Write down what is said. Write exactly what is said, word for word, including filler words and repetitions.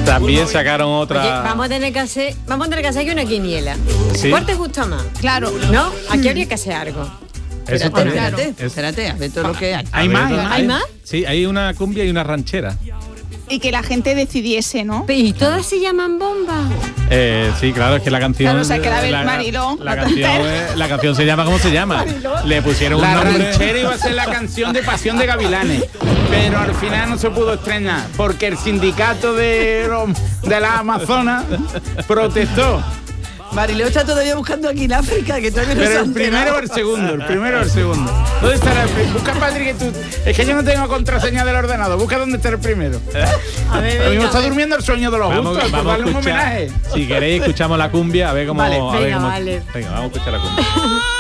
También sacaron otra. Oye, vamos a tener que hacer, vamos a tener que hacer aquí una quiniela. ¿Sí? ¿Cuál te gusta más? Claro. ¿No? Aquí habría que hacer algo. Eso Espérate, también. espérate, Es- espérate, a ver todo lo que hay. A ¿Hay ver, más? ¿no? ¿Hay más? Sí, hay una cumbia y una ranchera. Y que la gente decidiese, ¿no? ¿Y todas se llaman bomba? Eh, sí, claro, es que la canción. Claro, o sea, que la ve el la, Mariló. la canción, es- la canción se llama ¿cómo se llama? Le pusieron La un nombre. ranchera iba a ser la canción de Pasión de Gavilanes, pero al final no se pudo estrenar porque el sindicato de, los- de la Amazonas protestó. Mariló está todavía buscando aquí en África, que todavía no se Pero ha el primero enterado. o el segundo, el primero o el segundo. ¿Dónde estará el primero? Busca, Patrick, que tú... Es que yo no tengo contraseña del ordenador. Busca dónde está el primero. A ver, Lo mismo venga, está a ver. durmiendo el sueño de los Vamos, justos, por vamos a darle un escuchar. homenaje. Si queréis, escuchamos la cumbia, a ver cómo. Vale, a ver venga, cómo- vale. Venga, vamos a escuchar la cumbia.